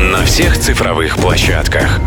на всех цифровых площадках.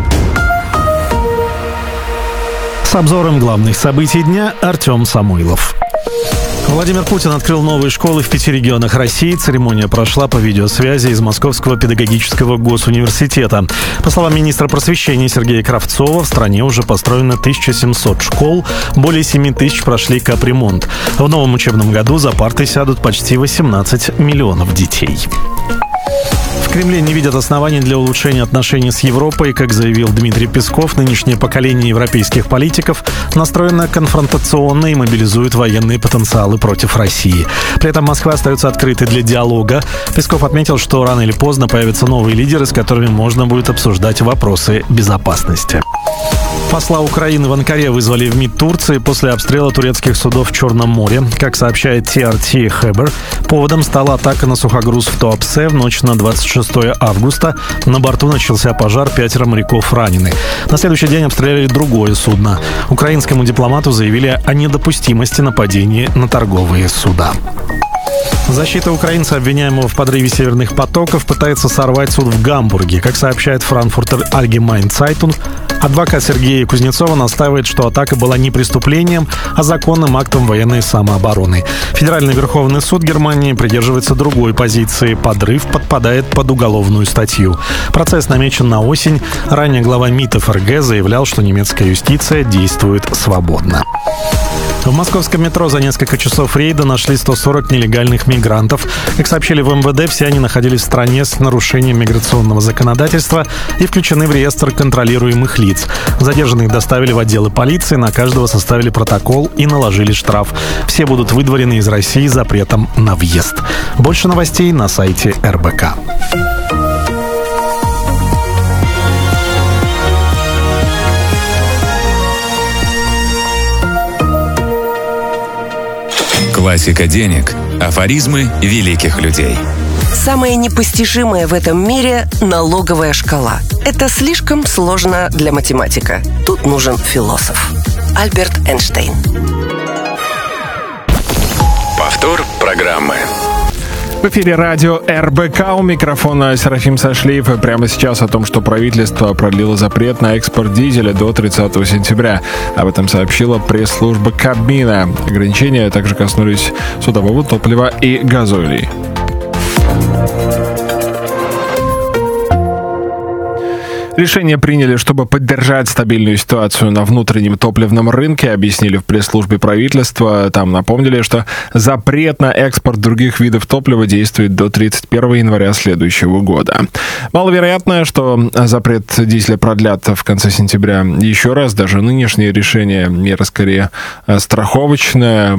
С обзором главных событий дня Артем Самойлов. Владимир Путин открыл новые школы в 5 регионах России. Церемония прошла по видеосвязи из Московского педагогического госуниверситета. По словам министра просвещения Сергея Кравцова, в стране уже построено 1700 школ, более 7 тысяч прошли капремонт. В новом учебном году за парты сядут почти 18 миллионов детей. В Кремле не видят оснований для улучшения отношений с Европой. Как заявил Дмитрий Песков, нынешнее поколение европейских политиков настроено конфронтационно и мобилизует военные потенциалы против России. При этом Москва остается открытой для диалога. Песков отметил, что рано или поздно появятся новые лидеры, с которыми можно будет обсуждать вопросы безопасности. Посла Украины в Анкаре вызвали в МИД Турции после обстрела турецких судов в Черном море. Как сообщает TRT Haber, поводом стала атака на сухогруз в Туапсе в ночь на 26 августа. На борту начался пожар, 5 моряков ранены. На следующий день обстреляли другое судно. Украинскому дипломату заявили о недопустимости нападения на торговые суда. Защита украинца, обвиняемого в подрыве северных потоков, пытается сорвать суд в Гамбурге. Как сообщает Frankfurter Allgemeine Zeitung, адвокат Сергея Кузнецова настаивает, что атака была не преступлением, а законным актом военной самообороны. Федеральный Верховный суд Германии придерживается другой позиции. Подрыв подпадает под уголовную статью. Процесс намечен на осень. Ранее глава МИД ФРГ заявлял, что немецкая юстиция действует свободно. В московском метро за несколько часов рейда нашли 140 нелегальных мигрантов. Как сообщили в МВД, все они находились в стране с нарушением миграционного законодательства и включены в реестр контролируемых лиц. Задержанных доставили в отделы полиции, на каждого составили протокол и наложили штраф. Все будут выдворены из России с запретом на въезд. Больше новостей на сайте РБК. Классика денег. Афоризмы великих людей. Самое непостижимое в этом мире – налоговая шкала. Это слишком сложно для математика. Тут нужен философ. Альберт Эйнштейн. Повтор программы. В эфире радио РБК, у микрофона Серафим Сашлиев. Прямо сейчас о том, что правительство продлило запрет на экспорт дизеля до 30 сентября. Об этом сообщила пресс-служба Кабмина. Ограничения также коснулись судового топлива и газолей. Решение приняли, чтобы поддержать стабильную ситуацию на внутреннем топливном рынке, объяснили в пресс-службе правительства. Там напомнили, что запрет на экспорт других видов топлива действует до 31 января следующего года. Маловероятно, что запрет дизеля продлят в конце сентября еще раз. Даже нынешнее решение — мера скорее страховочная,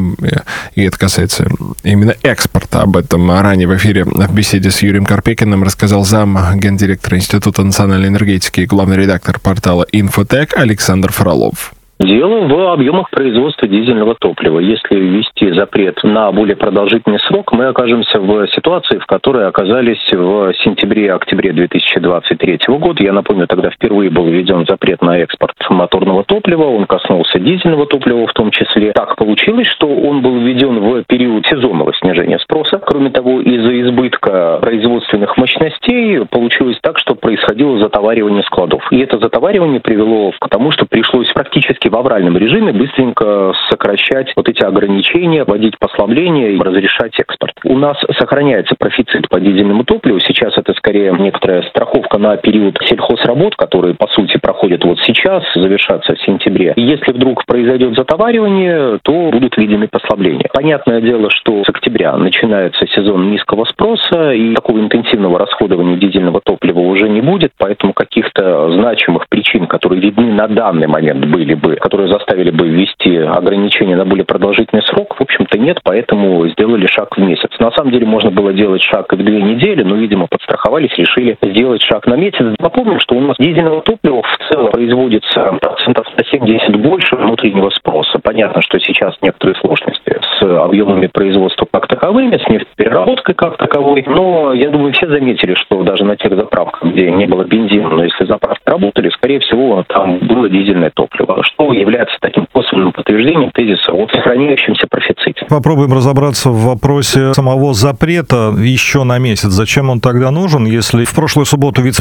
и это касается именно экспорта. Об этом ранее в эфире в беседе с Юрием Карпекиным рассказал зам гендиректора Института национальной энергетики и главный редактор портала «Инфотек» Александр Фролов. Дело в объемах производства дизельного топлива. Если ввести запрет на более продолжительный срок, мы окажемся в ситуации, в которой оказались в сентябре-октябре 2023 года. Я напомню, тогда впервые был введен запрет на экспорт моторного топлива. Он коснулся дизельного топлива в том числе. Так получилось, что он был введен в период сезонного снижения спроса. Кроме того, из-за избытка производственных мощностей получилось так, что происходило затоваривание складов. И это затоваривание привело к тому, что пришлось практически в авральном режиме быстренько сокращать вот эти ограничения, вводить послабления и разрешать экспорт. У нас сохраняется профицит по дизельному топливу. Сейчас это скорее некоторая страховка на период сельхозработ, которые, по сути, проходят вот сейчас, завершатся в сентябре. И если вдруг произойдет затоваривание, то будут введены послабления. Понятное дело, что с октября начинается сезон низкого спроса, и такого интенсивного расходования дизельного топлива уже не будет, поэтому каких-то значимых причин, которые видны на данный момент были бы, которые заставили бы ввести ограничения на более продолжительный срок, в общем-то нет, поэтому сделали шаг в месяц. На самом деле можно было делать шаг и в 2 недели, но, видимо, подстраховались, решили сделать шаг на месяц. Напомню, что у нас дизельного топлива в целом производится процентов на 70 больше внутреннего спроса. Понятно, что сейчас некоторые сложности с объемами производства как таковыми, с нефтепереработкой как таковой, но я думаю, все заметили, что даже на тех заправках, где не было бензина, но если заправки работали, скорее всего, там было дизельное топливо, что является таким косвенным подтверждением тезиса о сохраняющемся профиците. Попробуем разобраться в вопросе самого запрета еще на месяц. Зачем он тогда нужен, если в прошлую субботу